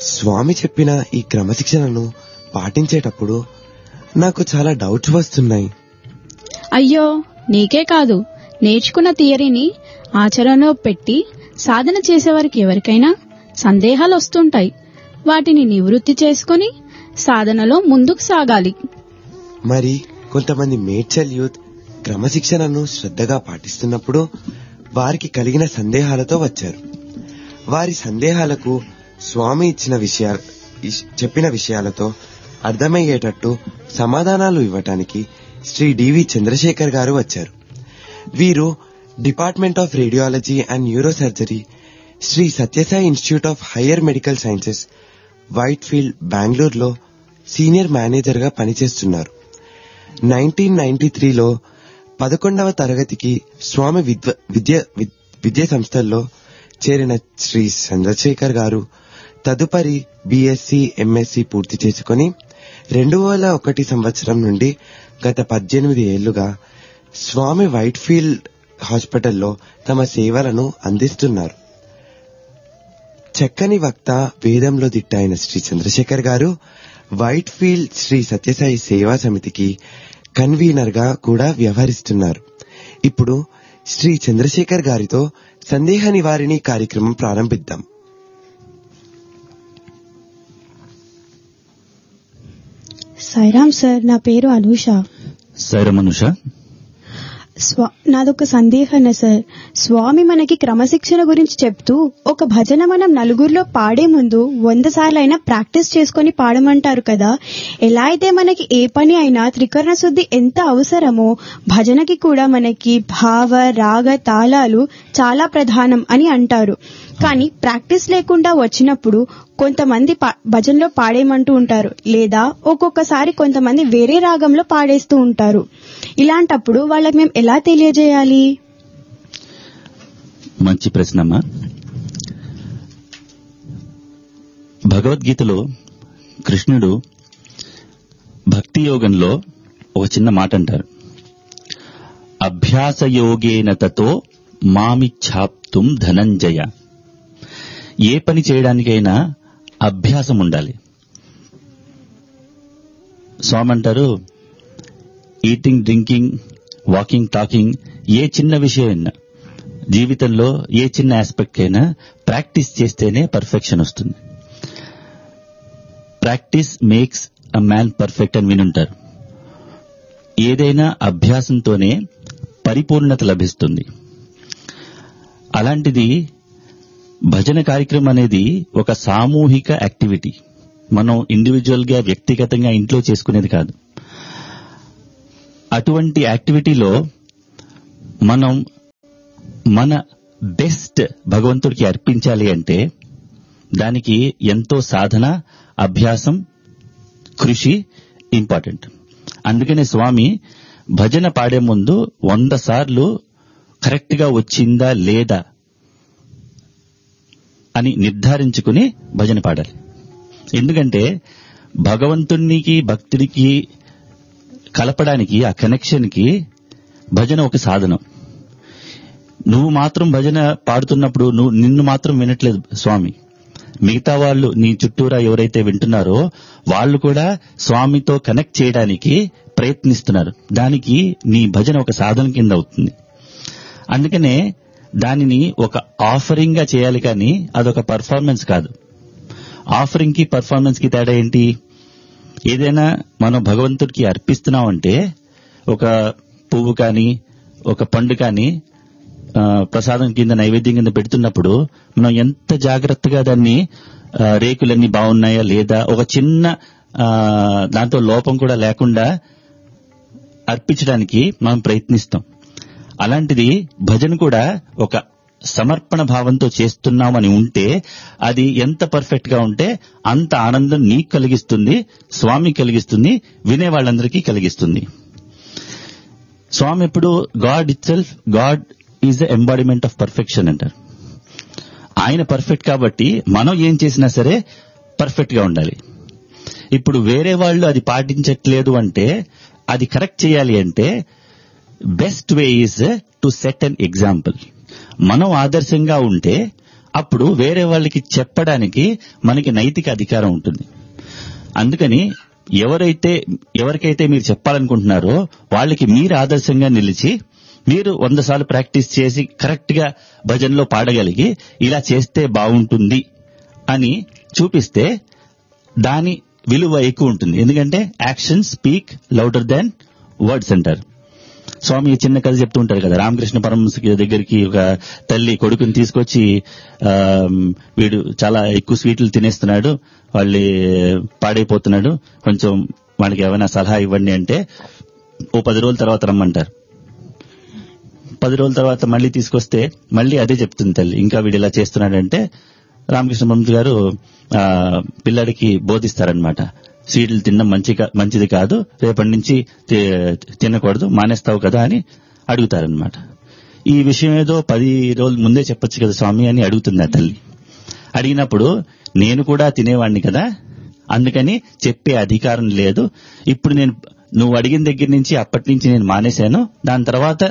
స్వామి చెప్పిన ఈ క్రమశిక్షణను పాటించేటప్పుడు నాకు చాలా డౌట్స్ వస్తున్నాయి. అయ్యో, నీకే కాదు, నేర్చుకున్న థియరీని ఆచరణలో పెట్టి సాధన చేసేవారికి ఎవరికైనా సందేహాలు వస్తుంటాయి. వాటిని నివృత్తి చేసుకుని సాధనలో ముందుకు సాగాలి. మరి కొంతమంది మేడ్చల్ యూత్ క్రమశిక్షణను శ్రద్ధగా పాటిస్తున్నప్పుడు వారికి కలిగిన సందేహాలతో వచ్చారు. వారి సందేహాలకు స్వామి చెప్పిన విషయాలతో అర్థమయ్యేటట్టు సమాధానాలు ఇవ్వటానికి శ్రీ డివి చంద్రశేఖర్ గారు వచ్చారు. వీరు department of radiology and neurosurgery, Shri Sathya Sai institute of higher medical sciences, white field, బెంగళూరులో సీనియర్ మేనేజర్ గా పనిచేస్తున్నారు. 1993లో 11వ తరగతికి స్వామి విద్యా సంస్థల్లో చేరిన శ్రీ చంద్రశేఖర్ గారు తదుపరి బిఎస్సి, ఎంఎస్సి పూర్తి చేసుకుని 2001 సంవత్సరం నుండి గత 18 ఏళ్లుగా స్వామి వైట్ ఫీల్డ్ హాస్పిటల్లో తమ సేవలను అందిస్తున్నారు. చక్కని వక్త, వేదంలో దిట్ట అయిన శ్రీ చంద్రశేఖర్ గారు వైట్ ఫీల్డ్ శ్రీ సత్యసాయి సేవా సమితికి కన్వీనర్ గా కూడా వ్యవహరిస్తున్నారు. ఇప్పుడు శ్రీ చంద్రశేఖర్ గారితో సందేహ నివారిణి కార్యక్రమం ప్రారంభిద్దాం. సాయిరామ్ సార్, నా పేరు అనూష. సాయిరామ్ అనూష. నాదొక సందేహన సార్. స్వామి మనకి క్రమశిక్షణ గురించి చెప్తూ ఒక భజన మనం నలుగురిలో పాడే ముందు 100 సార్లైనా ప్రాక్టీస్ చేసుకుని పాడమంటారు కదా. ఎలా అయితే మనకి ఏ పని అయినా త్రికరణ శుద్ధి ఎంత అవసరమో భజనకి కూడా మనకి భావ, రాగ, తాళాలు చాలా ప్రధానం అని అంటారు. కానీ ప్రాక్టీస్ లేకుండా వచ్చినప్పుడు కొంతమంది భజనలో పాడేయమంటూ ఉంటారు, లేదా ఒక్కొక్కసారి కొంతమంది వేరే రాగంలో పాడేస్తూ ఉంటారు. ఇలాంటప్పుడు వాళ్ళకి మేము ఎలా తెలియజేయాలి? మంచి ప్రశ్నమ్మా. భగవద్గీతలో కృష్ణుడు భక్తి యోగంలో ఒక చిన్న మాట అంటారు, అభ్యాసయోగేన తతో మామిచ్ఛాప్తుం ధనంజయ. ఏ పని చేయడానికైనా అభ్యాసం ఉండాలి. స్వామి అంటారు, ఈటింగ్, డ్రింకింగ్, వాకింగ్, టాకింగ్, ఏ చిన్న విషయమైనా జీవితంలో ఏ చిన్న ఆస్పెక్ట్ అయినా ప్రాక్టీస్ చేస్తేనే పర్ఫెక్షన్ వస్తుంది. Practice makes a man perfect అని వినుంటారు. ఏదైనా అభ్యాసంతోనే పరిపూర్ణత లభిస్తుంది. అలాంటిది భజన కార్యక్రమం అనేది ఒక సామూహిక యాక్టివిటీ. మనం ఇండివిజువల్ గా వ్యక్తిగతంగా ఇంట్లో చేసుకునేది కాదు. అటువంటి యాక్టివిటీలో మనం మన బెస్ట్ భగవంతుడికి అర్పించాలి అంటే దానికి ఎంతో సాధన, అభ్యాసం, కృషి ఇంపార్టెంట్. అందుకనే స్వామి భజన పాడే ముందు 100 సార్లు కరెక్ట్ గా వచ్చిందా లేదా అని నిర్ధారించుకుని భజన పాడాలి. ఎందుకంటే భగవంతునికి భక్తుడికి కలపడానికి, ఆ కనెక్షన్ కి భజన ఒక సాధనం. నువ్వు మాత్రం భజన పాడుతున్నప్పుడు నిన్ను మాత్రం వినట్లేదు స్వామి. మిగతా వాళ్ళు నీ చుట్టూరా ఎవరైతే వింటున్నారో వాళ్ళు కూడా స్వామితో కనెక్ట్ చేయడానికి ప్రయత్నిస్తున్నారు. దానికి నీ భజన ఒక సాధన కింద అవుతుంది. అందుకనే దానిని ఒక ఆఫరింగ్ గా చేయాలి, కానీ అదొక పర్ఫార్మెన్స్ కాదు. ఆఫరింగ్ కి పర్ఫార్మెన్స్ కి తేడా ఏంటి? ఏదైనా మనం భగవంతుడికి అర్పిస్తున్నామంటే ఒక పువ్వు కానీ ఒక పండు కానీ ప్రసాదం కింద, నైవేద్యం కింద పెడుతున్నప్పుడు మనం ఎంత జాగ్రత్తగా దాన్ని రేకులన్నీ బాగున్నాయా లేదా, ఒక చిన్న దాంతో లోపం కూడా లేకుండా అర్పించడానికి మనం ప్రయత్నిస్తాం. అలాంటిది భజన కూడా ఒక సమర్పణ భావంతో చేస్తున్నామని ఉంటే అది ఎంత పర్ఫెక్ట్ గా ఉంటే అంత ఆనందం నీకు కలిగిస్తుంది, స్వామి కలిగిస్తుంది, వినే వాళ్ళందరికీ కలిగిస్తుంది. స్వామి ఎప్పుడు God it self, God is the embodiment of perfection అంటారు. ఆయన పర్ఫెక్ట్ కాబట్టి మనం ఏం చేసినా సరే పర్ఫెక్ట్ గా ఉండాలి. ఇప్పుడు వేరే వాళ్ళు అది పాటించట్లేదు అంటే అది కరెక్ట్ చేయాలి అంటే best way is to set an example. మనం ఆదర్శంగా ఉంటే అప్పుడు వేరే వాళ్ళకి చెప్పడానికి మనకి నైతిక అధికారం ఉంటుంది. అందుకని ఎవరికైతే మీరు చెప్పాలనుకుంటున్నారో వాళ్ళకి మీరు ఆదర్శంగా నిలిచి మీరు 100 సార్లు ప్రాక్టీస్ చేసి కరెక్ట్ గా భజనలో పాడగలిగి ఇలా చేస్తే బాగుంటుంది అని చూపిస్తే దాని విలువ ఎక్కువ ఉంటుంది. ఎందుకంటే యాక్షన్ స్పీక్ లౌడర్ దాన్ వర్డ్స్ అంటారు. స్వామి చిన్న కథ చెప్తూ ఉంటారు కదా, రామకృష్ణ పరమహంస దగ్గరికి ఒక తల్లి కొడుకుని తీసుకొచ్చి వీడు చాలా ఎక్కువ స్వీట్లు తినేస్తున్నాడు, వాళ్ళు పాడైపోతున్నాడు, కొంచెం వాడికి ఏమైనా సలహా ఇవ్వండి అంటే ఓ 10 రోజుల తర్వాత రమ్మంటారు. 10 రోజుల తర్వాత మళ్ళీ తీసుకొస్తే మళ్ళీ అదే చెప్తుంది తల్లి, ఇంకా వీడు ఇలా చేస్తున్నాడంటే రామకృష్ణ పరమహంస గారు పిల్లాడికి బోధిస్తారనమాట, స్వీట్లు తినడం మంచిది కాదు, రేపటి నుంచి తినకూడదు, మానేస్తావు కదా అని అడుగుతారనమాట. ఈ విషయం ఏదో 10 రోజుల ముందే చెప్పొచ్చు కదా స్వామి అని అడుగుతుంది ఆ తల్లి. అడిగినప్పుడు నేను కూడా తినేవాడిని కదా, అందుకని చెప్పే అధికారం లేదు, ఇప్పుడు నువ్వు అడిగిన దగ్గర నుంచి అప్పటి నుంచి నేను మానేశాను, దాని తర్వాత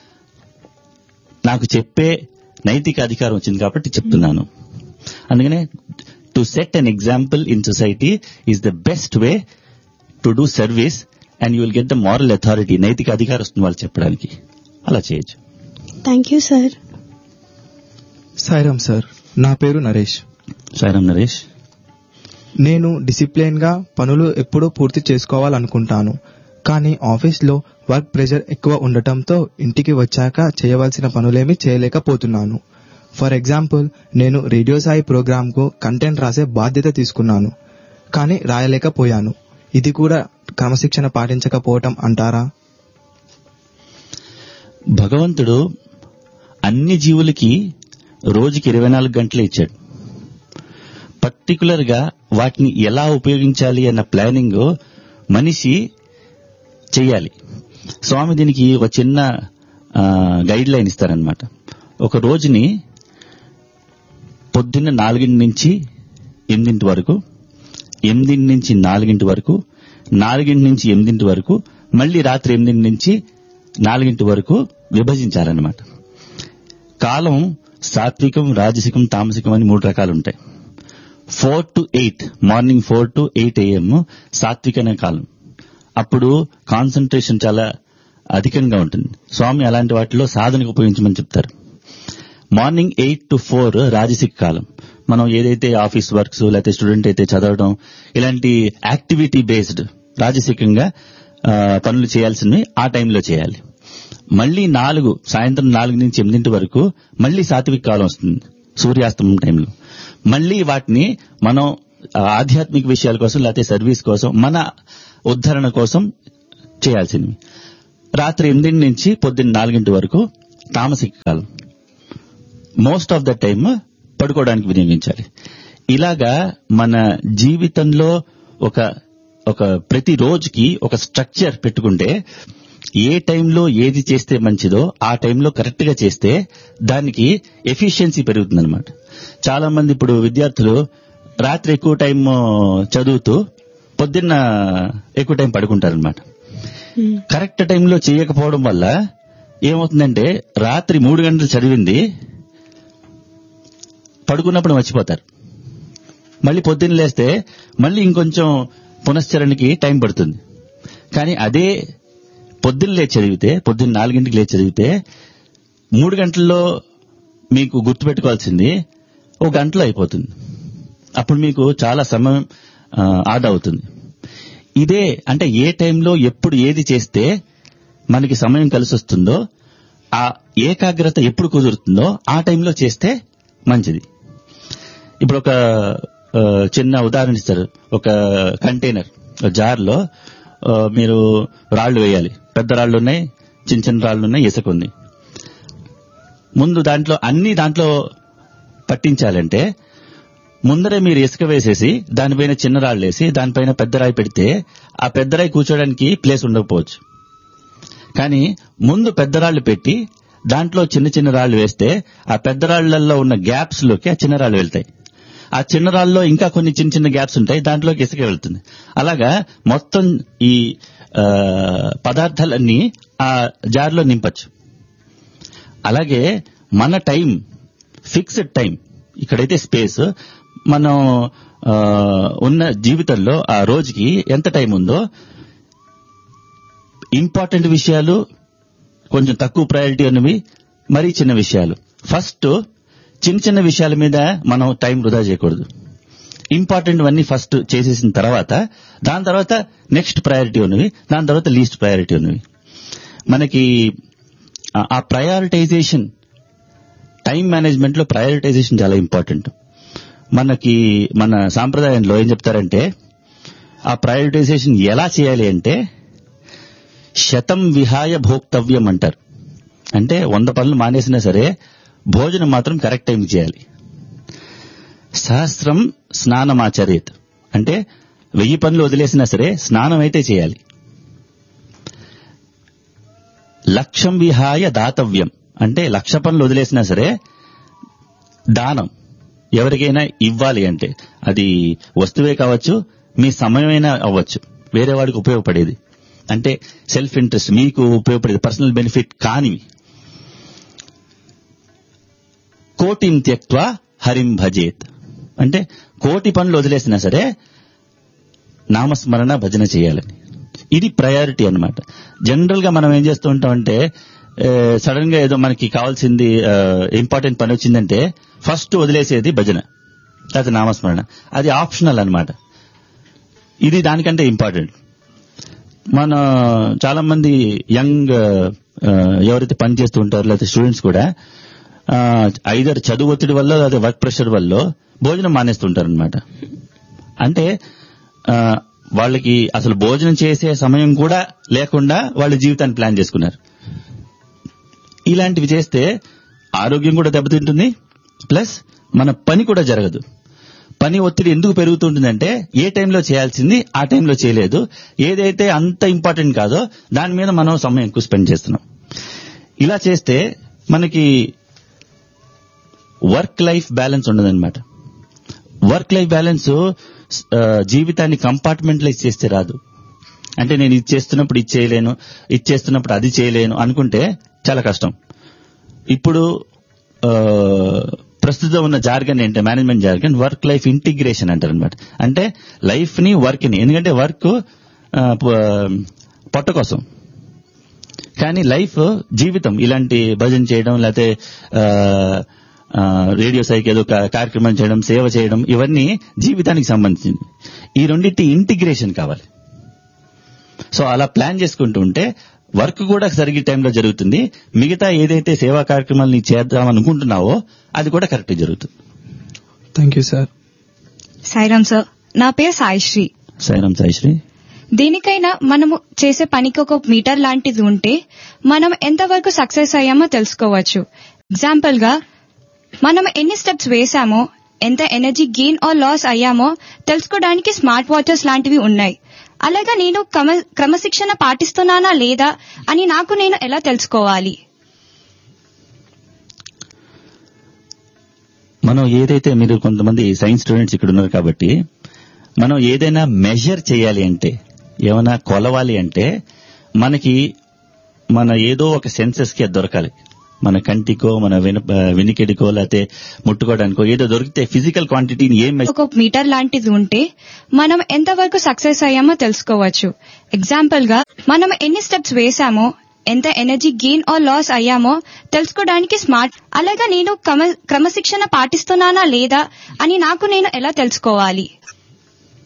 నాకు చెప్పే నైతిక అధికారం వచ్చింది కాబట్టి చెప్తున్నాను. అందుకనే to set an example in society is the best way to do service and you will get the moral authority. నైతిక అధికారం వస్తుంది వాళ్ళు చెప్పడానికి. అలా చేయొచ్చు. Thank you sir. Sairam sir, నా పేరు నరేష్. సాయిరామ్ నరేష్. నేను డిసిప్లైన్ గా పనులు ఎప్పుడూ పూర్తి చేసుకోవాలనుకుంటాను, కానీ ఆఫీస్లో వర్క్ ప్రెషర్ ఎక్కువ ఉండటంతో ఇంటికి వచ్చాక చేయవలసిన పనులేమీ చేయలేకపోతున్నాను. ఫర్ ఎగ్జాంపుల్, నేను రేడియో సాయి ప్రోగ్రామ్ కు కంటెంట్ రాసే బాధ్యత తీసుకున్నాను, కానీ రాయలేకపోయాను. ఇది కూడా క్రమశిక్షణ పాటించకపోవటం అంటారా? భగవంతుడు అన్ని జీవులకి రోజుకి 24 గంటలే ఇచ్చాడు. పర్టికులర్ గా వాటిని ఎలా ఉపయోగించాలి అన్న ప్లానింగ్ మనిషి చెయ్యాలి. స్వామి దీనికి ఒక చిన్న గైడ్ లైన్ ఇస్తారనమాట. ఒక రోజుని పొద్దున్న 4 నుంచి 8 వరకు, 8 నుంచి 4 వరకు, 4 నుంచి 8 వరకు, మళ్ళీ రాత్రి 8 నుంచి 4 వరకు విభజించాలన్నమాట. కాలం సాత్వికం, రాజసికం, తామసికం అని 3 రకాలు ఉంటాయి. 4 to 8 మార్నింగ్ 4 to 8 AM సాత్వికమైన కాలం. అప్పుడు కాన్సన్ట్రేషన్ చాలా అధికంగా ఉంటుంది. స్వామి అలాంటి వాటిలో సాధనకు ఉపయోగించమని చెప్తారు. మార్నింగ్ 8 to 4 రాజసిక కాలం. మనం ఏదైతే ఆఫీస్ వర్క్స్ లేకపోతే స్టూడెంట్ అయితే చదవడం, ఇలాంటి యాక్టివిటీ బేస్డ్ రాజసికంగా పనులు చేయాల్సినవి ఆ టైంలో చేయాలి. మళ్ళీ సాయంత్రం 4 నుంచి 8 వరకు మళ్ళీ సాత్విక కాలం వస్తుంది, సూర్యాస్తమం టైంలో. మళ్ళీ వాటిని మనం ఆధ్యాత్మిక విషయాల కోసం లేకపోతే సర్వీస్ కోసం, మన ఉద్ధరణ కోసం చేయాల్సినవి. రాత్రి 8 నుంచి పొద్దున్న 4 వరకు తామసిక కాలం. మోస్ట్ ఆఫ్ ద టైమ్ పడుకోవడానికి వినియోగించాలి. ఇలాగా మన జీవితంలో ఒక ప్రతి రోజుకి ఒక స్ట్రక్చర్ పెట్టుకుంటే ఏ టైంలో ఏది చేస్తే మంచిదో ఆ టైంలో కరెక్ట్ గా చేస్తే దానికి ఎఫిషియన్సీ పెరుగుతుందన్నమాట. చాలా మంది ఇప్పుడు విద్యార్థులు రాత్రి ఎక్కువ టైం చదువుతూ పొద్దున్న ఎక్కువ టైం పడుకుంటారనమాట. కరెక్ట్ టైంలో చేయకపోవడం వల్ల ఏమవుతుందంటే రాత్రి 3 గంటలు చదివింది పడుకున్నప్పుడు మర్చిపోతారు. మళ్ళీ పొద్దున్న లేస్తే మళ్ళీ ఇంకొంచెం పునశ్చరణకి టైం పడుతుంది. కానీ అదే పొద్దున్న లేచి చదివితే, పొద్దున్న 4 లేచి చదివితే 3 గంటల్లో మీకు గుర్తుపెట్టుకోవాల్సింది 1 గంటలో అయిపోతుంది. అప్పుడు మీకు చాలా సమయం ఆదా అవుతుంది. ఇదే అంటే ఏ టైంలో ఎప్పుడు ఏది చేస్తే మనకి సమయం కలిసి వస్తుందో, ఆ ఏకాగ్రత ఎప్పుడు కుదురుతుందో ఆ టైంలో చేస్తే మంచిది. ఇప్పుడు ఒక చిన్న ఉదాహరణ ఇస్తారు. ఒక కంటైనర్ జార్లో మీరు రాళ్లు వేయాలి. పెద్ద రాళ్లు ఉన్నాయి, చిన్న చిన్న రాళ్లు ఉన్నాయి, ఇసుక ఉంది. ముందు దాంట్లో పట్టించాలంటే ముందరే మీరు ఇసుక వేసేసి దానిపైన చిన్న రాళ్ళు వేసి దానిపైన పెద్ద రాయి పెడితే ఆ పెద్ద రాయి కూర్చోడానికి ప్లేస్ ఉండకపోవచ్చు. కానీ ముందు పెద్ద రాళ్లు పెట్టి దాంట్లో చిన్న చిన్న రాళ్లు వేస్తే ఆ పెద్ద రాళ్లలో ఉన్న గ్యాప్స్ లోకి ఆ చిన్న రాళ్లు వెళ్తాయి. ఆ చిన్న రాళ్ళలో ఇంకా కొన్ని చిన్న చిన్న గ్యాప్స్ ఉంటాయి, దాంట్లోకి ఇసుక వెళ్తుంది. అలాగా మొత్తం ఈ పదార్థాలన్నీ ఆ జార్లో నింపచ్చు. అలాగే మన టైం, ఫిక్స్డ్ టైం, ఇక్కడైతే స్పేస్. మనం ఉన్న జీవితంలో ఆ రోజుకి ఎంత టైం ఉందో ఇంపార్టెంట్ విషయాలు, కొంచెం తక్కువ ప్రయారిటీ ఉన్నవి, మరీ చిన్న విషయాలు. ఫస్ట్ చిన్న చిన్న విషయాల మీద మనం టైం వృధా చేయకూడదు. ఇంపార్టెంట్ అన్ని ఫస్ట్ చేసేసిన తర్వాత దాని తర్వాత నెక్స్ట్ ప్రయారిటీ ఉన్నవి, దాని తర్వాత లీస్ట్ ప్రయారిటీ ఉన్నవి. మనకి ఆ ప్రయారిటైజేషన్, టైం మేనేజ్మెంట్ లో ప్రయారిటైజేషన్ చాలా ఇంపార్టెంట్. మనకి మన సాంప్రదాయంలో ఏం చెప్తారంటే ఆ ప్రయారిటైజేషన్ ఎలా చేయాలి అంటే శతం విహాయ భోక్తవ్యం అంటారు. అంటే 100 పనులు మానేసినా సరే భోజనం మాత్రం కరెక్ట్ టైంకి చేయాలి. సహస్రం స్నానమాచరేత్ అంటే 1000 పనులు వదిలేసినా సరే స్నానం అయితే చేయాలి. లక్ష్యం విహాయ దాతవ్యం అంటే 1,00,000 పనులు వదిలేసినా సరే దానం ఎవరికైనా ఇవ్వాలి. అంటే అది వస్తువే కావచ్చు, మీ సమయమైనా అవ్వచ్చు, వేరే వాడికి ఉపయోగపడేది. అంటే సెల్ఫ్ ఇంట్రెస్ట్, మీకు ఉపయోగపడేది, పర్సనల్ బెనిఫిట్ కానివి. కోటిం త్యక్త్వా హరిం భజేత్ అంటే 1,000,000 పనులు వదిలేసినా సరే నామస్మరణ భజన చేయాలని. ఇది ప్రయారిటీ అన్నమాట. జనరల్ గా మనం ఏం చేస్తూ ఉంటామంటే సడన్ గా ఏదో మనకి కావాల్సింది ఇంపార్టెంట్ పని వచ్చిందంటే ఫస్ట్ వదిలేసేది భజన, అది నామస్మరణ. అది ఆప్షనల్ అన్నమాట. ఇది దానికంటే ఇంపార్టెంట్. మన చాలా మంది యంగ్ ఎవరైతే పని చేస్తూ ఉంటారో లేకపోతే స్టూడెంట్స్ కూడా ఐదర్ చదువు ఒత్తిడి వల్ల లేదా వర్క్ ప్రెషర్ వల్ల భోజనం మానేస్తుంటారు అనమాట. అంటే వాళ్ళకి అసలు భోజనం చేసే సమయం కూడా లేకుండా వాళ్ళ జీవితాన్ని ప్లాన్ చేసుకున్నారు. ఇలాంటివి చేస్తే ఆరోగ్యం కూడా దెబ్బతింటుంది, ప్లస్ మన పని కూడా జరగదు. పని ఒత్తిడి ఎందుకు పెరుగుతుంటుందంటే ఏ టైంలో చేయాల్సింది ఆ టైంలో చేయలేదు, ఏదైతే అంత ఇంపార్టెంట్ కాదో దాని మీద మనం సమయం ఎక్కువ స్పెండ్ చేస్తున్నాం. ఇలా చేస్తే మనకి వర్క్ లైఫ్ బ్యాలెన్స్ ఉండదన్నమాట. వర్క్ లైఫ్ బ్యాలెన్స్ జీవితాన్ని కంపార్ట్మెంటలైజ్ చేస్తే రాదు. అంటే నేను ఇది చేస్తున్నప్పుడు ఇది చేయలేను, ఇది చేస్తున్నప్పుడు అది చేయలేను అనుకుంటే చాలా కష్టం. ఇప్పుడు ప్రస్తుతం ఉన్న జార్గన్ ఏంటంటే management jargon work life integration అంటారు అనమాట. అంటే లైఫ్ ని వర్క్ ని, ఎందుకంటే వర్క్ పొట్ట కోసం, కానీ లైఫ్ జీవితం ఇలాంటి భజన చేయడం లేకపోతే రేడియో సైకి ఏదో కార్యక్రమం చేయడం, సేవ చేయడం, ఇవన్నీ జీవితానికి సంబంధించింది. ఈ రెండింటి ఇంటిగ్రేషన్ కావాలి. సో అలా ప్లాన్ చేసుకుంటూ ఉంటే వర్క్ కూడా సరిగ్గా టైంలో జరుగుతుంది, మిగతా ఏదైతే సేవా కార్యక్రమాలు చేద్దాం అనుకుంటున్నావో అది కూడా కరెక్ట్ జరుగుతుంది. Thank you sir. Sairam sir, నా పేరు సాయిశ్రీ. సాయిరామ్ సాయిశ్రీ. దేనికైనా మనము చేసే పనికి ఒక మీటర్ లాంటిది ఉంటే మనం ఎంతవరకు సక్సెస్ అయ్యామో తెలుసుకోవచ్చు. ఎగ్జాంపుల్ గా మనం ఎన్ని స్టెప్స్ వేశామో, ఎంత ఎనర్జీ గెయిన్ ఆర్ లాస్ అయ్యామో తెలుసుకోవడానికి స్మార్ట్ వాచెస్ లాంటివి ఉన్నాయి. అలాగా నేను క్రమశిక్షణ పాటిస్తున్నానా లేదా అని నాకు నేను ఎలా తెలుసుకోవాలి? మనం ఏదైతే, మీరు కొంతమంది సైన్స్ స్టూడెంట్స్ ఇక్కడ ఉన్నారు కాబట్టి, మనం ఏదైనా మెజర్ చేయాలి అంటే, ఏమైనా కొలవాలి అంటే మనకి మన ఏదో ఒక సెన్సెస్ కి అది దొరకాలి. మన కంటికో మన వినికిడికో లేకపోతే ముట్టుకోవడానికో ఏదో దొరికితే ఫిజికల్ క్వాంటిటీని ఒక మీటర్ లాంటిది ఉంటే మనం ఎంతవరకు సక్సెస్ అయ్యామో తెలుసుకోవచ్చు. ఎగ్జాంపుల్ గా మనం ఎన్ని స్టెప్స్ వేశామో, ఎంత ఎనర్జీ గెయిన్ ఆర్ లాస్ అయ్యామో తెలుసుకోవడానికి స్మార్ట్. అలాగా నేను క్రమశిక్షణ పాటిస్తున్నానా లేదా అని నాకు నేను ఎలా తెలుసుకోవాలి?